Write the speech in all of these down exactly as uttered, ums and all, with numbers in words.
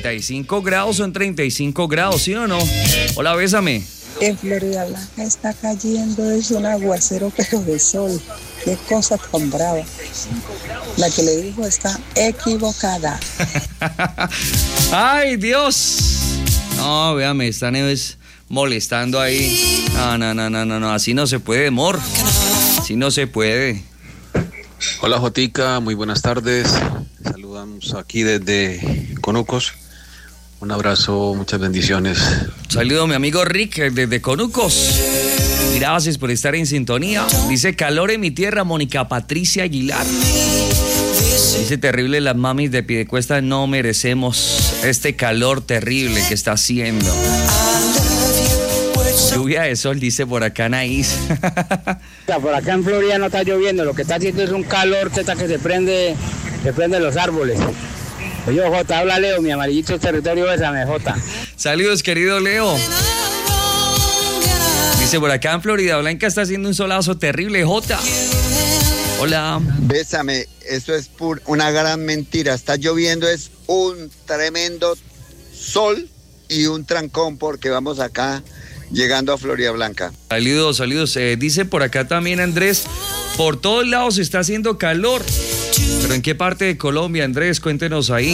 treinta y cinco grados son treinta y cinco grados, ¿sí o no? Hola, bésame. En Florida Blanca está cayendo, es un aguacero pero de sol. Qué cosa tan brava. La que le dijo está equivocada. ¡Ay, Dios! No, véame, están es molestando ahí. No, no, no, no, no, no, así no se puede, amor. Así no se puede. Hola, Jotica, muy buenas tardes. Saludamos aquí desde Conucos. Un abrazo, muchas bendiciones. Saludo a mi amigo Rick desde Conucos. Gracias por estar en sintonía. Dice calor en mi tierra, Mónica Patricia Aguilar. Dice terrible, las mamis de Piedecuesta no merecemos este calor terrible que está haciendo. Lluvia de sol, dice por acá Anaís. Por acá en Florida no está lloviendo, lo que está haciendo es un calor que, está que se prende, se prende los árboles. Oye, Jota, habla Leo, mi amarillito territorio, bésame, Jota. Saludos, querido Leo. Dice por acá en Florida Blanca está haciendo un solazo terrible, Jota. Hola. Bésame, eso es pur, una gran mentira. Está lloviendo, es un tremendo sol y un trancón porque vamos acá llegando a Florida Blanca. Saludos, saludos. Eh, dice por acá también Andrés, por todos lados está haciendo calor. ¿Pero en qué parte de Colombia, Andrés? Cuéntenos ahí.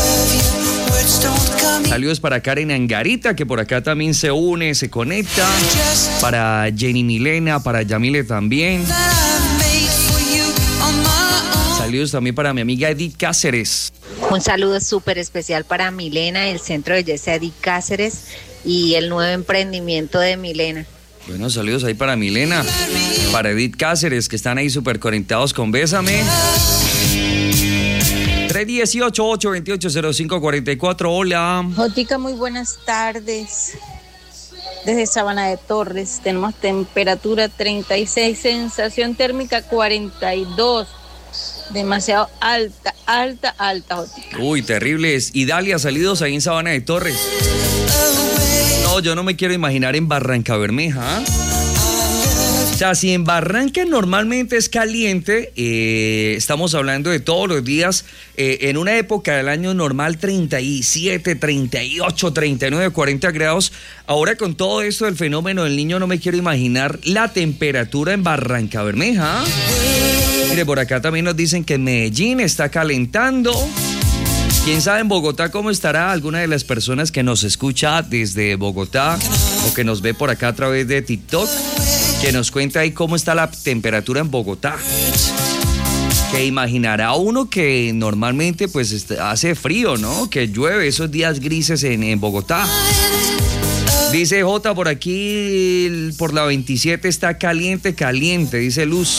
Saludos para Karen Angarita, que por acá también se une, se conecta. Para Jenny Milena, para Yamile también. Saludos también para mi amiga Edith Cáceres. Un saludo súper especial para Milena, el centro de belleza Edith Cáceres y el nuevo emprendimiento de Milena. Bueno, saludos ahí para Milena, para Edith Cáceres, que están ahí súper conectados con Bésame. tres uno ocho, ocho dos ocho, cero cinco cuatro cuatro, hola. Jotica, muy buenas tardes. Desde Sabana de Torres tenemos temperatura treinta y seis, sensación térmica cuarenta y dos. Demasiado alta, alta, alta, Jotica. Uy, terribles. Y Dalia, salidos ahí en Sabana de Torres. No, yo no me quiero imaginar en Barranca Bermeja. ¿eh? O sea, si en Barranca normalmente es caliente, eh, estamos hablando de todos los días, eh, en una época del año normal treinta y siete, treinta y ocho, treinta y nueve, cuarenta grados. Ahora con todo esto del fenómeno del Niño no me quiero imaginar la temperatura en Barranca Bermeja. Mire, por acá también nos dicen que Medellín está calentando. ¿Quién sabe en Bogotá cómo estará alguna de las personas que nos escucha desde Bogotá o que nos ve por acá a través de TikTok? Que nos cuenta ahí cómo está la temperatura en Bogotá. Que imaginará uno que normalmente pues hace frío, ¿no? Que llueve esos días grises en, en Bogotá. Dice J por aquí, por la veintisiete está caliente, caliente, dice Luz.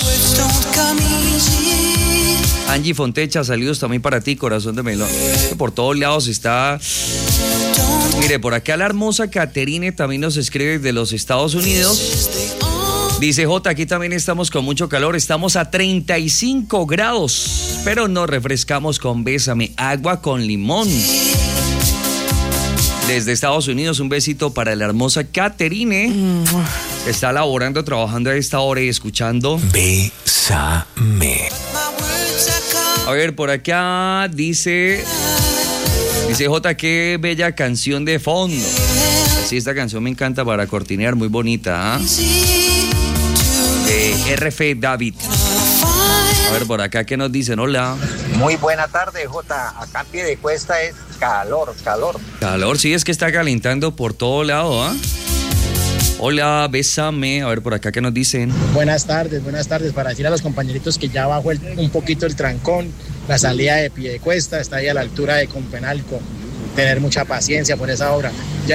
Angie Fontecha, saludos también para ti, corazón de melón. Por todos lados está. Mire, por acá la hermosa Caterine también nos escribe de los Estados Unidos. Dice J, aquí también estamos con mucho calor, estamos a treinta y cinco grados, pero nos refrescamos con Bésame, agua con limón. Desde Estados Unidos, un besito para la hermosa Caterine. Está laborando, trabajando a esta hora y escuchando Bésame. A ver, por acá dice Dice J, qué bella canción de fondo. Sí, esta canción me encanta para cortinear, muy bonita, ¿eh? De R F David. A ver, por acá, ¿qué nos dicen? Hola. Muy buena tarde, J. Acá en Piedecuesta es calor, calor. Calor, sí, es que está calentando por todo lado, ¿ah? ¿eh? Hola, bésame. A ver, por acá, ¿qué nos dicen? Buenas tardes, buenas tardes. Para decir a los compañeritos que ya bajó el, un poquito el trancón, la salida de Piedecuesta está ahí a la altura de Compenalco. Tener mucha paciencia por esa obra. Ya